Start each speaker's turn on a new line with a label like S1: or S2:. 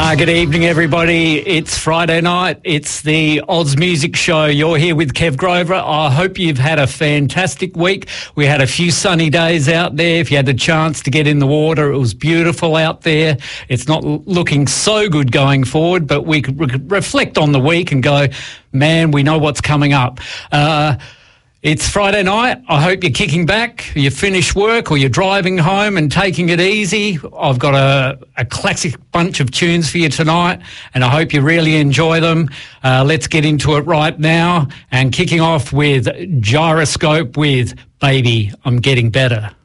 S1: Good evening, everybody. It's Friday night. It's the Oz Music Show. You're here with Kev Grover. I hope you've had a fantastic week. We had a few sunny days out there. If you had the chance to get in the water, it was beautiful out there. It's not looking so good going forward, but we could reflect on the week and go, man, we know what's coming up. It's Friday night. I hope you're kicking back, you finish work or you're driving home and taking it easy. I've got a classic bunch of tunes for you tonight and I hope you really enjoy them. Let's get into it right now and kicking off with Gyroscope with Baby, I'm Getting Better.